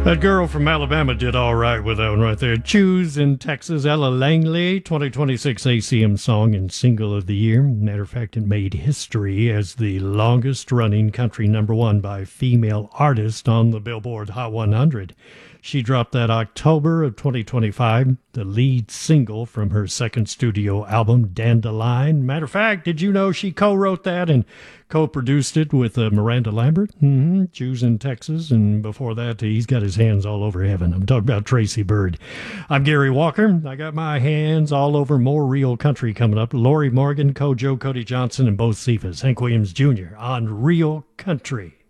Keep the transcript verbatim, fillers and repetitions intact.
That girl from Alabama did all right with that one right there. Choose in Texas, Ella Langley, twenty twenty-six A C M Song and Single of the Year. Matter of fact, it made history as the longest running country number one by female artist on the Billboard Hot one hundred. She dropped that October of twenty twenty-five, the lead single from her second studio album, Dandelion. Matter of fact, did you know she co-wrote that and co-produced it with uh, Miranda Lambert? Mm-hmm. Choose in Texas, and before that, he's got his hands all over heaven. I'm talking about Tracy Byrd. I'm Gary Walker. I got my hands all over more real country coming up. Lori Morgan, Kojo, Cody Johnson, and both Cephas. Hank Williams Junior on Real Country.